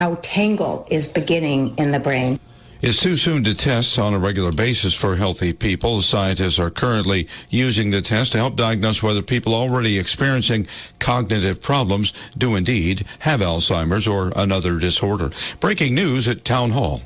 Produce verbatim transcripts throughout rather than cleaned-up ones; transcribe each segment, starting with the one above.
how tangle is beginning in the brain. It's too soon to test on a regular basis for healthy people. Scientists are currently using the test to help diagnose whether people already experiencing cognitive problems do indeed have Alzheimer's or another disorder. Breaking news at Town Hall.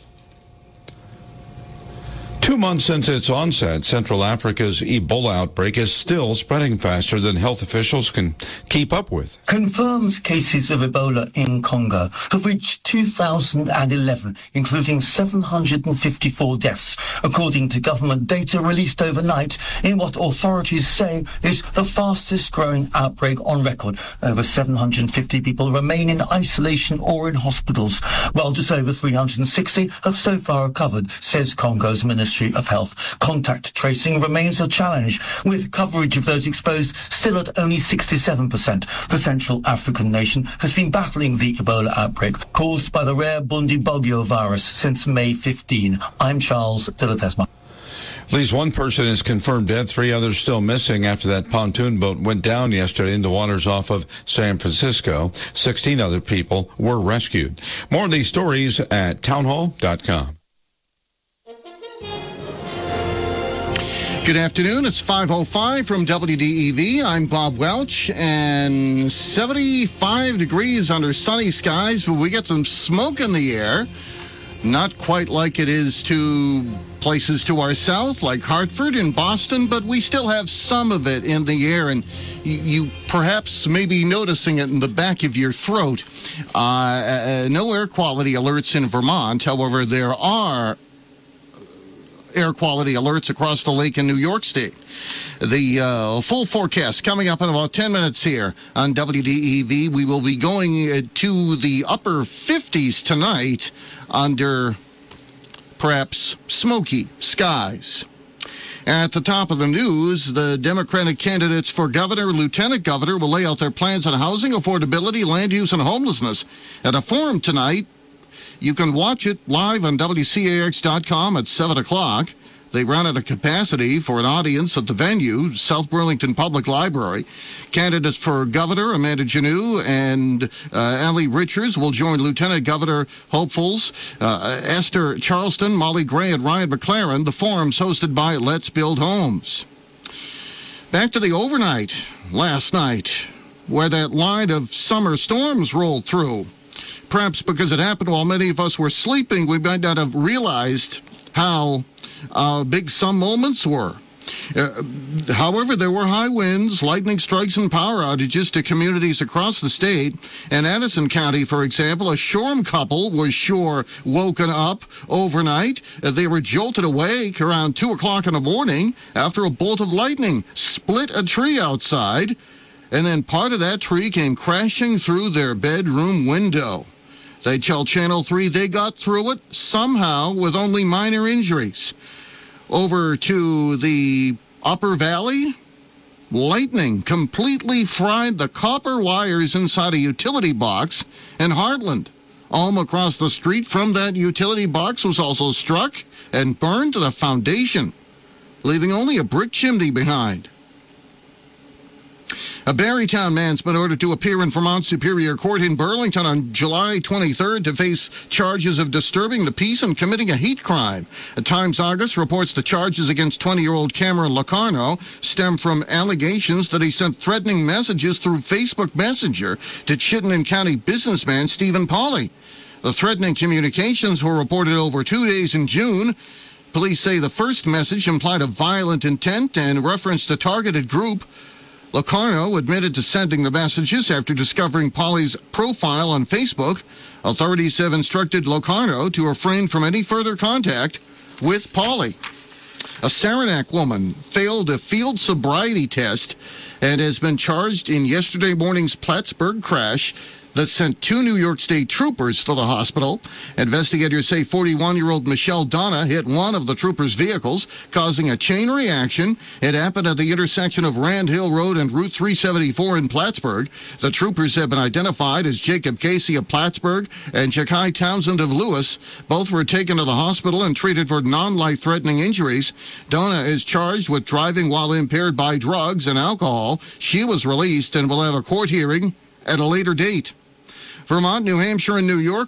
Two months since its onset, Central Africa's Ebola outbreak is still spreading faster than health officials can keep up with. Confirmed cases of Ebola in Congo have reached two thousand eleven, including seven hundred fifty-four deaths, according to government data released overnight in what authorities say is the fastest growing outbreak on record. Over seven hundred fifty people remain in isolation or in hospitals, while just over three hundred sixty have so far recovered, says Congo's Ministry of Health. Contact tracing remains a challenge, with coverage of those exposed still at only sixty-seven percent. The Central African nation has been battling the Ebola outbreak caused by the rare Bundibugyo virus since May fifteenth. I'm Charles de Ledesma. At least one person is confirmed dead, three others still missing after that pontoon boat went down yesterday in the waters off of San Francisco. sixteen other people were rescued. More of these stories at townhall dot com. Good afternoon. It's five oh five from W D E V. I'm Bob Welch, and seventy-five degrees under sunny skies, but we get some smoke in the air. Not quite like it is to places to our south, like Hartford and Boston, but we still have some of it in the air, and you, you perhaps may be noticing it in the back of your throat. Uh, uh, no air quality alerts in Vermont. However, there are air quality alerts across the lake in New York State. The uh, full forecast coming up in about ten minutes here on W D E V. We will be going uh, to the upper fifties tonight under perhaps smoky skies. At the top of the news, the Democratic candidates for governor, lieutenant governor will lay out their plans on housing, affordability, land use, and homelessness at a forum tonight. You can watch it live on W C A X dot com at seven o'clock. They ran out of capacity for an audience at the venue, South Burlington Public Library. Candidates for governor, Amanda Janoo and uh, Allie Richards, will join Lieutenant Governor hopefuls uh, Esther Charleston, Molly Gray, and Ryan McLaren. The forum's hosted by Let's Build Homes. Back to the overnight last night, where that line of summer storms rolled through. Perhaps because it happened while many of us were sleeping, we might not have realized how uh, big some moments were. Uh, however, there were high winds, lightning strikes, and power outages to communities across the state. In Addison County, for example, a Shoreham couple was sure woken up overnight. Uh, they were jolted awake around two o'clock in the morning after a bolt of lightning split a tree outside, and then part of that tree came crashing through their bedroom window. They tell Channel three they got through it somehow with only minor injuries. Over to the Upper Valley, lightning completely fried the copper wires inside a utility box in Heartland. Alm across the street from that utility box was also struck and burned to the foundation, leaving only a brick chimney behind. A Barrytown man's been ordered to appear in Vermont Superior Court in Burlington on July twenty-third to face charges of disturbing the peace and committing a hate crime. At Times Argus reports the charges against twenty-year-old Cameron Locarno stem from allegations that he sent threatening messages through Facebook Messenger to Chittenden County businessman Stephen Pauly. The threatening communications were reported over two days in June. Police say the first message implied a violent intent and referenced a targeted group. Locarno admitted to sending the messages after discovering Pauly's profile on Facebook. Authorities have instructed Locarno to refrain from any further contact with Pauly. A Saranac woman failed a field sobriety test and has been charged in yesterday morning's Plattsburgh crash that sent two New York State troopers to the hospital. Investigators say forty-one-year-old Michelle Donna hit one of the troopers' vehicles, causing a chain reaction. It happened at the intersection of Rand Hill Road and Route three seventy-four in Plattsburgh. The troopers have been identified as Jacob Casey of Plattsburgh and Ja'Kai Townsend of Lewis. Both were taken to the hospital and treated for non-life-threatening injuries. Donna is charged with driving while impaired by drugs and alcohol. She was released and will have a court hearing at a later date. Vermont, New Hampshire, and New York